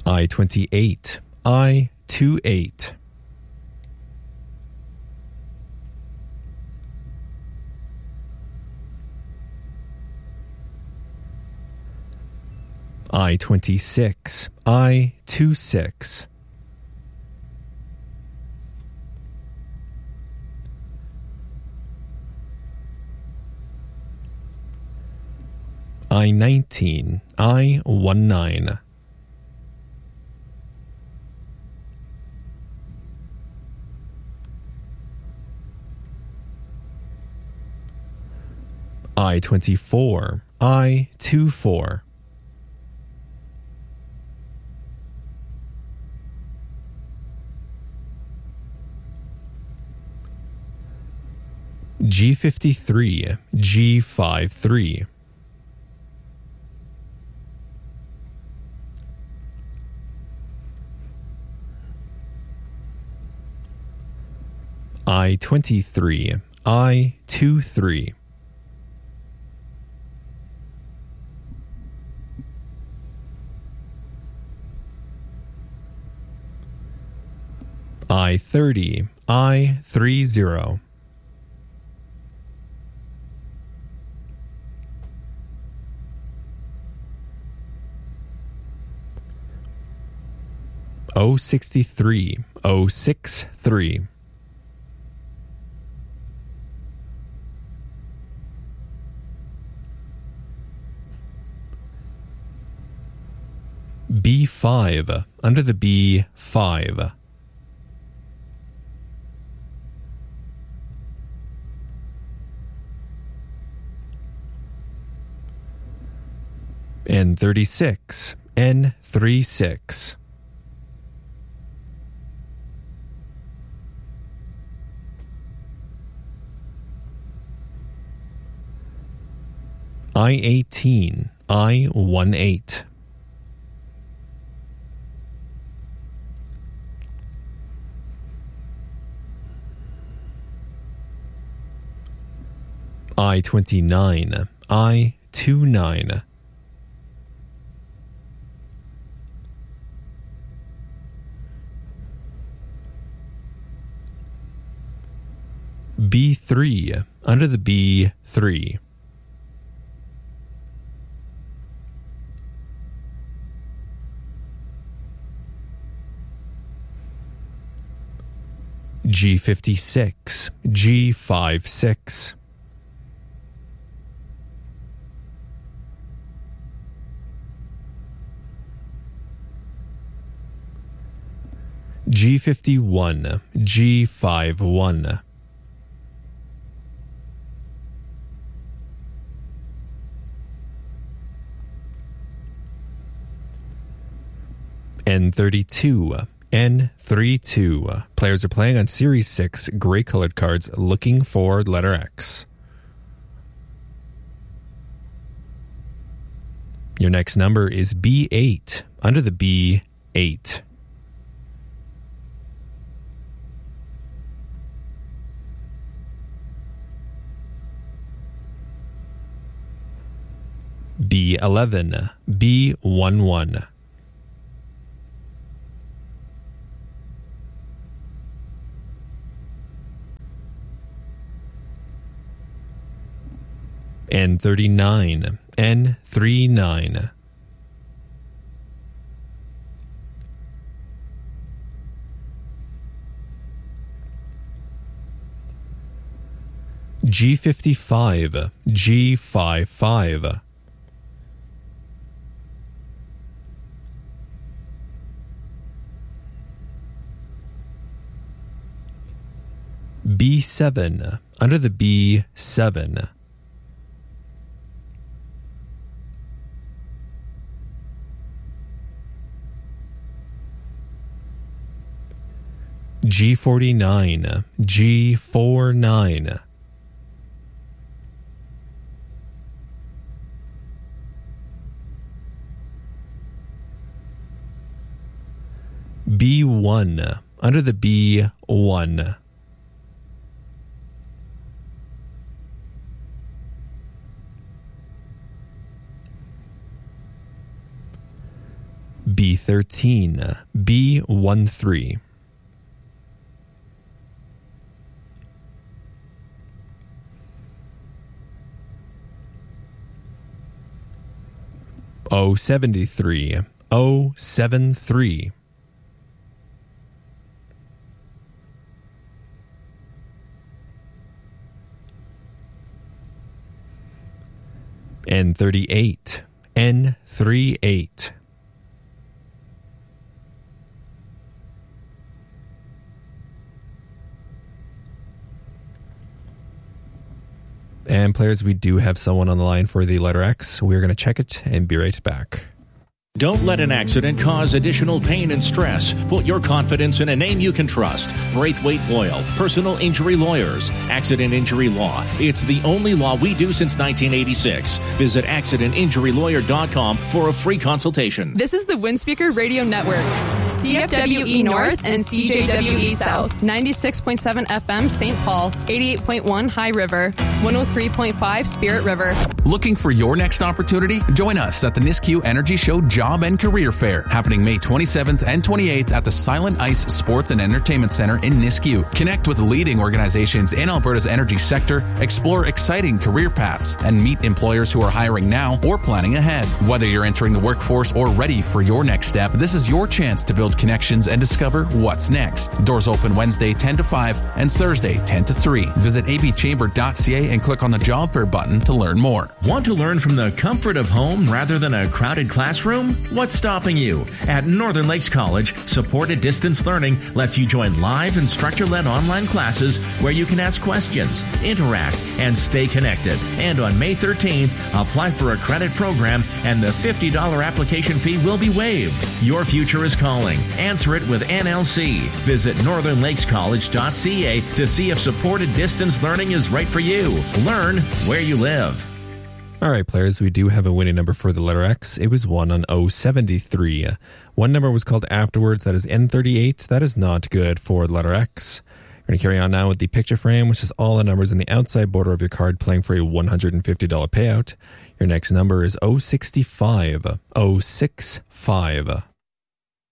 I-28, I-28. I-26, I-26. I-19, I-19. I-24, I-24. G53, G53. I-23, I-23. I-30, I-30. O-63, O-63. B5, under the B5. N36, N36. I-18, I-18. I-29, I-29. B3, under the B3. G56, G56. G51, G51. N32, N32. Players are playing on Series 6 gray colored cards looking for letter X. Your next number is B8, under the B8. B11, B11. N39, N39. G55, G55. B7, under the B7. G49, G49. B1, under the B1. B13, B13. O73, O73. N38, N38. And players, we do have someone on the line for the letter X. We're going to check it and be right back. Don't let an accident cause additional pain and stress. Put your confidence in a name you can trust. Braithwaite Boyle, Personal Injury Lawyers. Accident Injury Law. It's the only law we do since 1986. Visit accidentinjurylawyer.com for a free consultation. This is the Windspeaker Radio Network. CFWE North and CJWE South. 96.7 FM St. Paul, 88.1 High River, 103.5 Spirit River. Looking for your next opportunity? Join us at the Nisku Energy Show Job and Career Fair, happening May 27th and 28th at the Silent Ice Sports and Entertainment Center in Nisku. Connect with leading organizations in Alberta's energy sector, explore exciting career paths, and meet employers who are hiring now or planning ahead. Whether you're entering the workforce or ready for your next step, this is your chance to build connections and discover what's next. Doors open Wednesday 10 to 5 and Thursday 10 to 3. Visit abchamber.ca and click on the job fair button to learn more. Want to learn from the comfort of home rather than a crowded classroom? What's stopping you? At Northern Lakes College, supported distance learning lets you join live instructor-led online classes where you can ask questions, interact, and stay connected. And on May 13th, apply for a credit program and the $50 application fee will be waived. Your future is calling. Answer it with NLC. Visit northernlakescollege.ca to see if supported distance learning is right for you. Learn where you live. All right, players, we do have a winning number for the letter X. It was one on O73. One number was called afterwards. That is N38. That is not good for the letter X. We're going to carry on now with the picture frame, which is all the numbers in the outside border of your card, playing for a $150 payout. Your next number is O65. O65.